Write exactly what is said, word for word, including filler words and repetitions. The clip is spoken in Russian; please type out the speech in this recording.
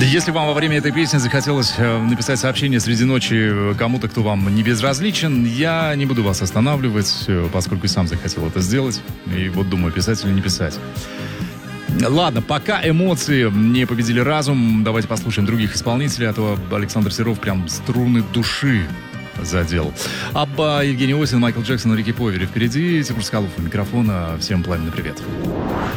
Если вам во время этой песни захотелось написать сообщение среди ночи кому-то, кто вам не безразличен, я не буду вас останавливать, поскольку и сам захотел это сделать. И вот думаю, писать или не писать. Ладно, пока эмоции не победили разум, давайте послушаем других исполнителей, а то Александр Серов прям струны души задел. Абба, Евгений Осин, Майкл Джексон, Рики Повери впереди. Тимур Скалов у микрофона. Всем пламенный привет.